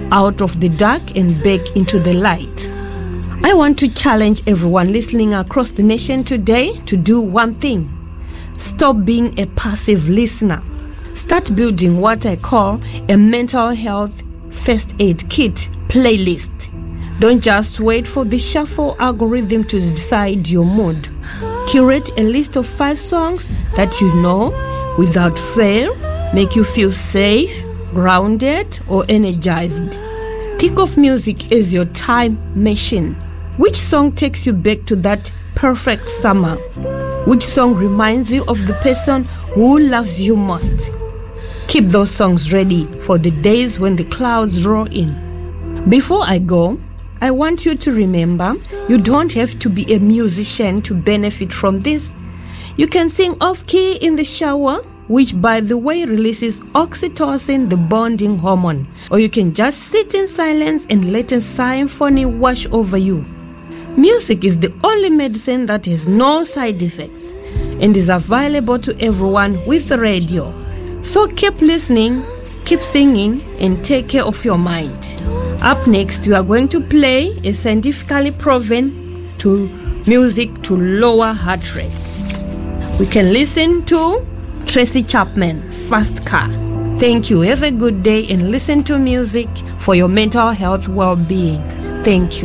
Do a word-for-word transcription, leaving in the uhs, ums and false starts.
out of the dark and back into the light. I want to challenge everyone listening across the nation today to do one thing. Stop being a passive listener. Start building what I call a mental health first aid kit playlist. Don't just wait for the shuffle algorithm to decide your mood. Curate a list of five songs that you know without fail make you feel safe, grounded, or energized. Think of music as your time machine. Which song takes you back to that perfect summer? Which song reminds you of the person who loves you most? Keep those songs ready for the days when the clouds roll in. Before I go, I want you to remember you don't have to be a musician to benefit from this. You can sing off-key in the shower, which by the way releases oxytocin, the bonding hormone. Or you can just sit in silence and let a symphony wash over you. Music is the only medicine that has no side effects and is available to everyone with a radio. So keep listening, keep singing, and take care of your mind. Up next, we are going to play a scientifically proven to music to lower heart rates. We can listen to Tracy Chapman, Fast Car. Thank you. Have a good day and listen to music for your mental health well-being. Thank you.